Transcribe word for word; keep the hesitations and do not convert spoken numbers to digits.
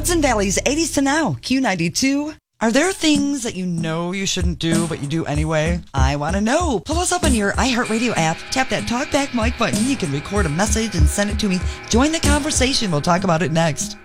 Hudson Valley's eighties to now, Q ninety-two. Are there things that you know you shouldn't do, but you do anyway? I want to know. Pull us up on your iHeartRadio app. Tap that TalkBack mic button. You can record a message and send it to me. Join the conversation. We'll talk about it next.